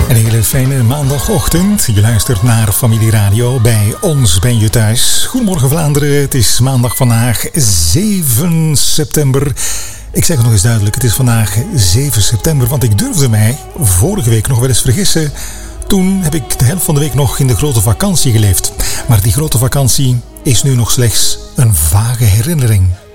Een hele fijne maandagochtend. Je luistert naar Familie Radio. Bij ons ben je thuis. Goedemorgen Vlaanderen. Het is maandag vandaag 7 september. Ik zeg het nog eens duidelijk. Het is vandaag 7 september. Want ik durfde mij vorige week nog wel eens vergissen. Toen heb ik de helft van de week nog in de grote vakantie geleefd. Maar die grote vakantie is nu nog slechts een vage herinnering.